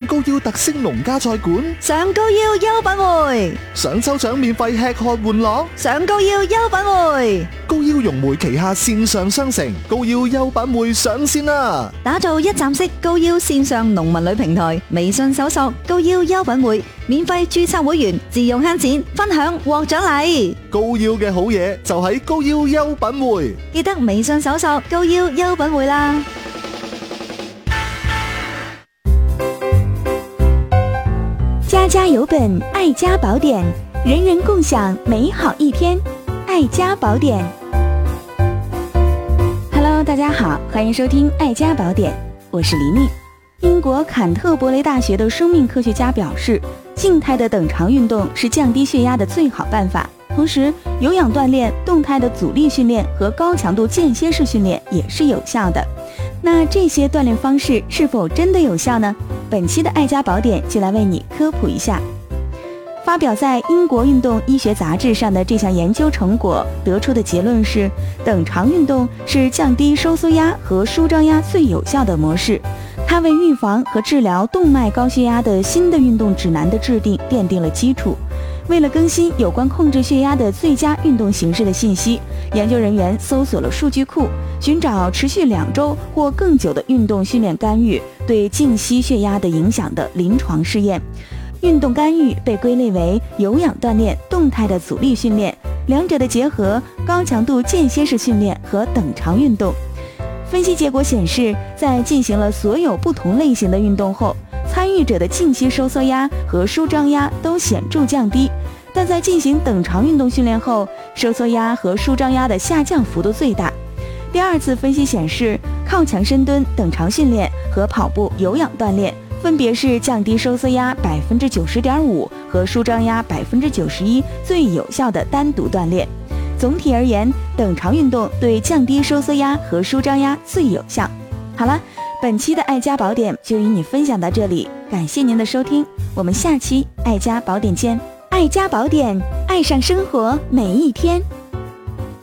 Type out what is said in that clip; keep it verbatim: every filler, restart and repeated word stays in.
高腰特色農家菜館， 上高腰優品匯， 想抽獎免費吃喝玩樂， 上高腰優品匯。 高腰融匯旗下線上商城高腰優品匯上線啦！ 打造一站式高腰線上農民旅平台，微信搜索高腰優品匯，免費註冊會員，自用慳錢，分享獲獎勵。 高腰嘅好嘢就喺高腰優品匯， 記得微信搜索高腰優品匯啦。 家家有本爱家宝典，人人共享美好一天。爱家宝典。Hello， 大家好，欢迎收听爱家宝典，我是黎密。英国坎特伯雷大学的生命科学家表示，静态的等长运动是降低血压的最好办法。同时，有氧锻炼、动态的阻力训练和高强度间歇式训练也是有效的。那这些锻炼方式是否真的有效呢？本期的爱家宝典就来为你科普一下。发表在英国运动医学杂志上的这项研究成果得出的结论是，等长运动是降低收缩压和舒张压最有效的模式。它为预防和治疗动脉高血压的新的运动指南的制定奠定了基础。为了更新有关控制血压的最佳运动形式的信息，研究人员搜索了数据库，寻找持续两周或更久的运动训练干预对静息血压的影响的临床试验。运动干预被归类为有氧锻炼、动态的阻力训练，两者的结合、高强度间歇式训练和等长运动。分析结果显示，在进行了所有不同类型的运动后，参与者的静息收缩压和舒张压都显著降低，但在进行等长运动训练后，收缩压和舒张压的下降幅度最大。第二次分析显示，靠墙深蹲等长训练和跑步有氧锻炼分别是降低收缩压百分之九十点五和舒张压百分之九十一最有效的单独锻炼。总体而言，等长运动对降低收缩压和舒张压最有效。好了，本期的爱家宝典就与你分享到这里，感谢您的收听，我们下期爱家宝典见。爱家宝典，爱上生活每一天。